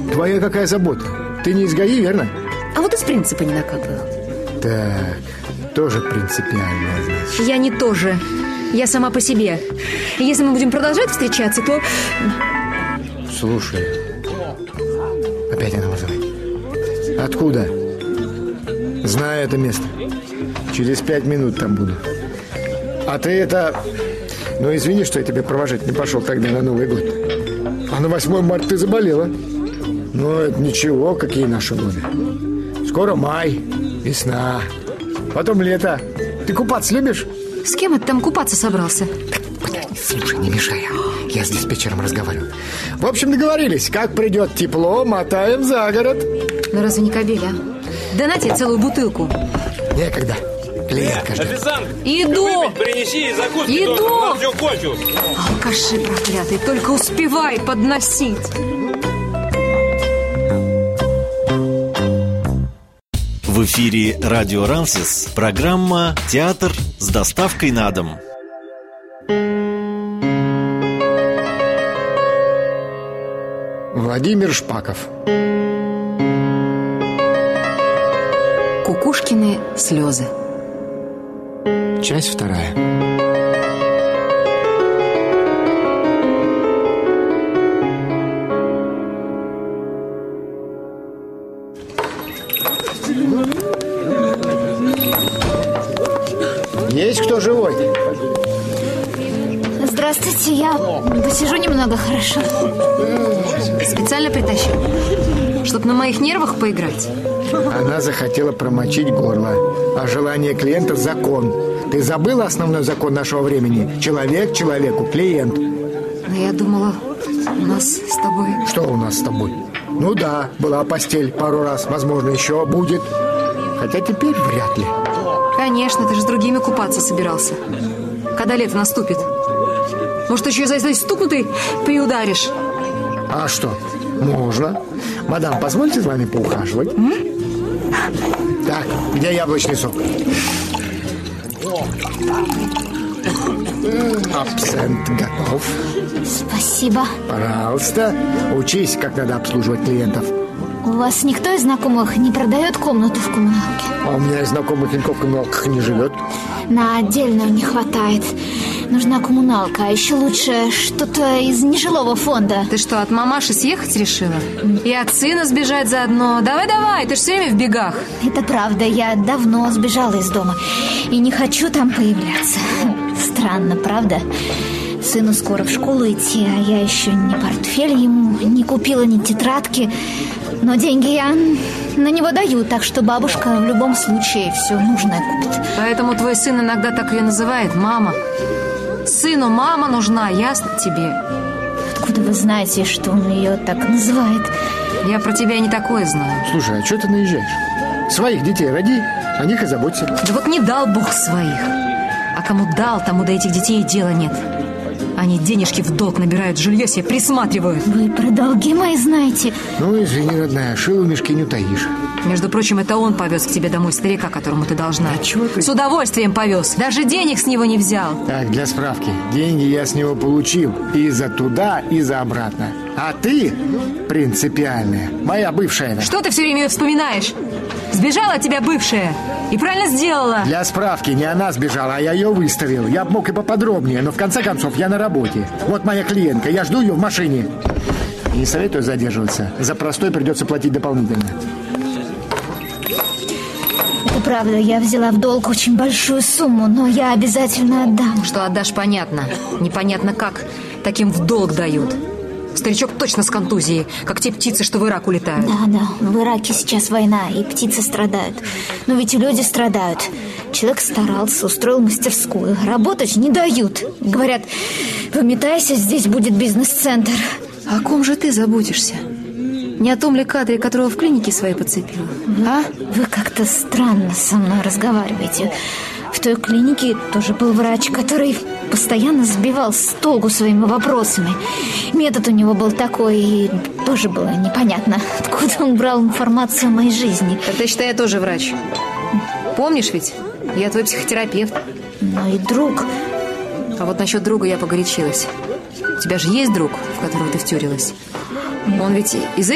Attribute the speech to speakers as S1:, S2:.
S1: Твоя какая забота? Ты не из ГАИ, верно?
S2: А вот из принципа не накапывал.
S1: Так, тоже принципиально, значит.
S2: Я не тоже. Я сама по себе. И если мы будем продолжать встречаться, то...
S1: Слушай, опять она вызывает. Откуда? Знаю это место. Через 5 минут там буду. А ты это... Ну, извини, что я тебя провожать не пошел тогда на Новый год. А на 8 марта ты заболела. Ну, это ничего, какие наши годы. Скоро май, весна, потом лето. Ты купаться любишь?
S2: С кем это там купаться собрался?
S1: Подожди, слушай, не мешай. Я с диспетчером разговариваю. В общем, договорились. Как придет тепло, мотаем за город.
S2: Ну, разве не кобель, а? Да на тебе целую бутылку.
S1: Некогда. Клиентка ждет.
S3: Официант,
S2: иду!
S3: выпить принеси и закуски
S2: Иду!
S3: тоже. У нас все кончилось.
S2: Алкаши проклятый, только успевай подносить.
S4: В эфире «Радио Рансис» программа «Театр с доставкой на дом».
S1: Владимир Шпаков.
S2: Кукушкины слезы.
S1: Часть 2. Есть кто живой?
S5: Здравствуйте, я посижу немного, хорошо?
S2: Специально притащил, чтоб на моих нервах поиграть.
S1: Она захотела промочить горло. А желание клиента – закон. Ты забыла основной закон нашего времени? Человек человеку, клиент.
S2: Но я думала, у нас с тобой...
S1: Что у нас с тобой? Ну да, была постель пару раз, возможно, еще будет. Хотя теперь вряд ли.
S2: Конечно, ты же с другими купаться собирался. Когда лето наступит? Может, еще за этой стукнутой приударишь?
S1: А что? Можно. Мадам, позвольте за вами поухаживать. Так, где яблочный сок? Абсент готов.
S5: Спасибо.
S1: Пожалуйста, учись, как надо обслуживать клиентов.
S5: У вас никто из знакомых не продает комнату в коммуналке?
S1: А у меня из знакомых никто в коммуналках не живет.
S5: На отдельную не хватает. Нужна коммуналка, а еще лучше что-то из нежилого фонда.
S2: Ты что, от мамаши съехать решила? И от сына сбежать заодно? Давай, ты же все время в бегах.
S5: Это правда, я давно сбежала из дома и не хочу там появляться. Странно, правда? Сыну скоро в школу идти, а я еще ни портфель ему не купила, ни тетрадки. Но деньги я на него даю, так что бабушка в любом случае все нужное купит.
S2: Поэтому твой сын иногда так ее называет, мама. Сыну мама нужна, ясно тебе?
S5: Откуда вы знаете, что он ее так называет?
S2: Я про тебя не такое знаю.
S1: Слушай, а что ты наезжаешь? Своих детей роди, о них и заботься.
S2: Да вот не дал Бог своих. А кому дал, тому до этих детей дела нет. Они денежки в долг набирают, жилье себе присматривают.
S5: Вы про долги мои знаете?
S1: Ну, извини, родная, шилу в мешке не утаишь.
S2: Между прочим, это он повез к тебе домой старика, которому ты должна.
S1: А чего ты?
S2: С удовольствием повез. Даже денег с него не взял.
S1: Так, для справки. Деньги я с него получил. И за туда, и за обратно. А ты принципиальная. Моя бывшая.
S2: Что ты все время ее вспоминаешь? Сбежала от тебя бывшая. И правильно сделала.
S1: Для справки, не она сбежала, а я ее выставил. Я бы мог и поподробнее, но в конце концов я на работе. Вот моя клиентка, я жду ее в машине. Не советую задерживаться. За простой придется платить дополнительно.
S5: Это правда, я взяла в долг очень большую сумму, но я обязательно отдам.
S2: Что отдашь, понятно. Непонятно как. Таким в долг дают. Старичок точно с контузией, как те птицы, что в Ирак улетают.
S5: Да, в Ираке сейчас война, и птицы страдают. Но ведь и люди страдают. Человек старался, устроил мастерскую. Работать не дают. Говорят, выметайся, здесь будет бизнес-центр.
S2: О ком же ты заботишься? Не о том ли кадре, которого в клинике своей подцепила?
S5: Вы как-то странно со мной разговариваете. В той клинике тоже был врач, который постоянно сбивал с толку своими вопросами. Метод у него был такой, и тоже было непонятно, откуда он брал информацию о моей жизни.
S2: Это, считай, я тоже врач. Помнишь ведь? Я твой психотерапевт.
S5: Ну и друг.
S2: А вот насчет друга я погорячилась. У тебя же есть друг, в которого ты втюрилась? Он ведь из